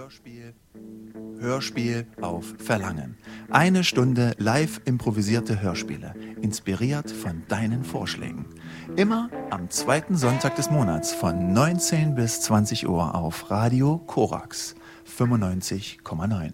Hörspiel auf Verlangen. Eine Stunde live improvisierte Hörspiele, inspiriert von deinen Vorschlägen. Immer am zweiten Sonntag des Monats von 19 bis 20 Uhr auf Radio Korax 95,9.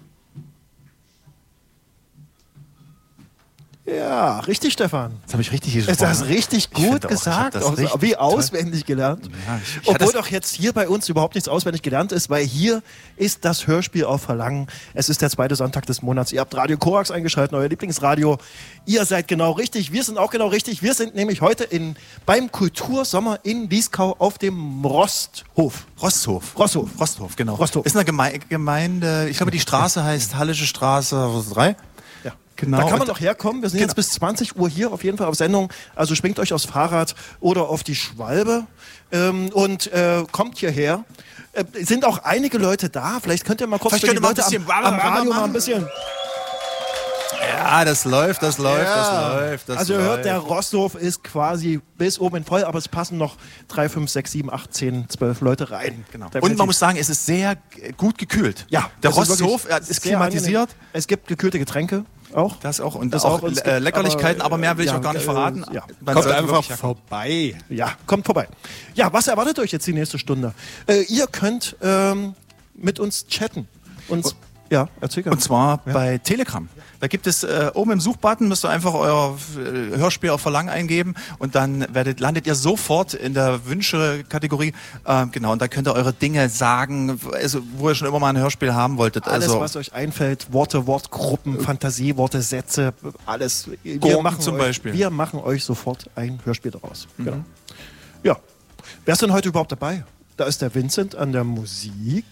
Ja, richtig, Stefan. Das habe ich richtig gesprochen. Das hast richtig gut gesagt. Wie auswendig gelernt. Ja, Obwohl doch jetzt hier bei uns überhaupt nichts auswendig gelernt ist, weil hier ist das Hörspiel auf Verlangen. Es ist der zweite Sonntag des Monats. Ihr habt Radio Korax eingeschaltet, euer Lieblingsradio. Ihr seid genau richtig. Wir sind auch genau richtig. Wir sind nämlich heute beim Kultursommer in Dieskau auf dem Rosthof, genau. Rosthof. Ist eine Gemeinde, ich glaube, die Straße heißt Hallische Straße 3. Genau. Da kann man noch herkommen. Wir sind jetzt bis 20 Uhr hier auf jeden Fall auf Sendung. Also schwingt euch aufs Fahrrad oder auf die Schwalbe und kommt hierher. Sind auch einige Leute da. Vielleicht könnt ihr mal kurz für die Leute am Radio mal ein bisschen... Ja, das läuft. Also ihr hört, der Rosthof ist quasi bis oben voll, aber es passen noch 3, 5, 6, 7, 8, 10, 12 Leute rein. Genau. Und man muss sagen, es ist sehr gut gekühlt. Ja, der Rosthof ist klimatisiert. Angenehm. Es gibt gekühlte Getränke. Auch. Das auch. Und das auch Leckerlichkeiten, aber mehr will ich auch gar nicht verraten. Kommt einfach vorbei. Ja, kommt vorbei. Ja, was erwartet euch jetzt die nächste Stunde? Ihr könnt mit uns chatten. Ja, erzähl gerne. Und zwar bei Telegram. Da gibt es oben im Suchbutton, müsst ihr einfach euer Hörspiel auf Verlangen eingeben und dann landet ihr sofort in der Wünsche-Kategorie. Genau, und da könnt ihr eure Dinge sagen, also, wo ihr schon immer mal ein Hörspiel haben wolltet. Alles, was euch einfällt, Worte, Wortgruppen, Fantasieworte, Sätze, alles. Wir machen euch sofort ein Hörspiel daraus. Mhm. Genau. Ja. Wer ist denn heute überhaupt dabei? Da ist der Vincent an der Musik.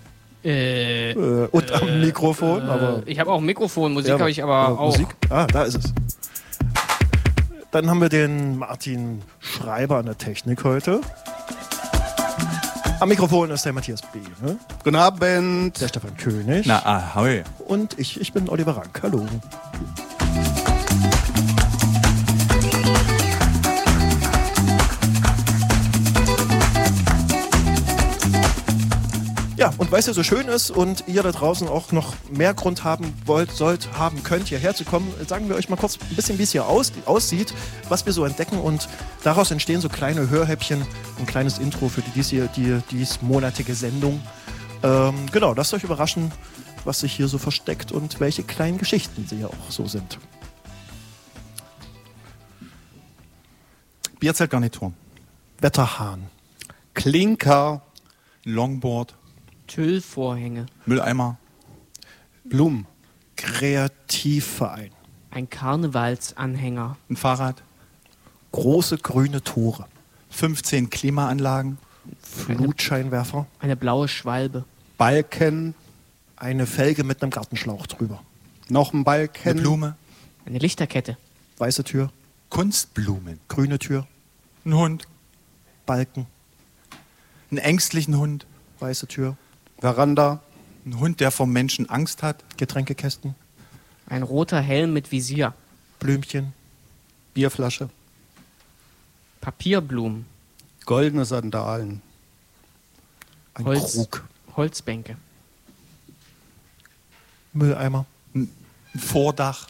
Und am Mikrofon. Aber ich habe auch ein Mikrofon, Musik habe ich aber auch. Musik? Da ist es. Dann haben wir den Martin Schreiber an der Technik heute. Am Mikrofon ist der Matthias B. Ne? Guten Abend. Der Stefan König. Na, ahoi. Und ich bin Oliver Rank. Hallo. Ja, und weil es ja so schön ist und ihr da draußen auch noch mehr Grund haben könnt, hierher zu kommen, sagen wir euch mal kurz ein bisschen, wie es hier aussieht, was wir so entdecken und daraus entstehen so kleine Hörhäppchen, ein kleines Intro für die diesmonatige Sendung. Genau, lasst euch überraschen, was sich hier so versteckt und welche kleinen Geschichten sie hier auch so sind. Bierzeltgarnitur. Wetterhahn. Klinker. Longboard. Tüllvorhänge. Mülleimer. Blumen. Kreativverein. Ein Karnevalsanhänger. Ein Fahrrad. Große grüne Tore. 15 Klimaanlagen. Flutscheinwerfer. Eine blaue Schwalbe. Balken. Eine Felge mit einem Gartenschlauch drüber. Noch ein Balken. Eine Blume. Eine Lichterkette. Weiße Tür. Kunstblumen. Grüne Tür. Ein Hund. Balken. Einen ängstlichen Hund. Weiße Tür. Veranda. Ein Hund, der vom Menschen Angst hat. Getränkekästen. Ein roter Helm mit Visier. Blümchen. Bierflasche. Papierblumen. Goldene Sandalen. Ein Krug. Holzbänke. Mülleimer. Ein Vordach.